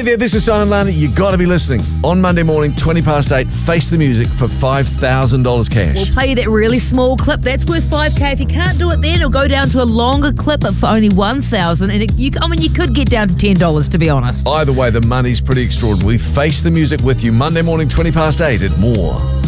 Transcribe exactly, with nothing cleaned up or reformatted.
there, this is Simon Lana. You got to be listening. On Monday morning, twenty past eight, Face the Music for five thousand dollars cash. We'll play you that really small clip. That's worth five K. If you can't do it then, it'll go down to a longer clip for only one thousand dollars. And it, you, I mean, you could get down to ten dollars, to be honest. Either way, the money's pretty extraordinary. Face the Music with you Monday morning, twenty past eight at More.